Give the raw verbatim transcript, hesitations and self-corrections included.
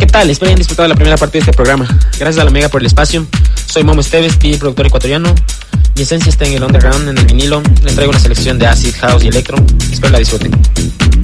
tal? Espero hayan disfrutado la primera parte de este programa. Gracias a la Mega por el espacio. Soy Momo Esteves, D J productor ecuatoriano. Mi esencia está en el underground, en el vinilo. Les traigo una selección de acid, house y electro. Espero la disfruten.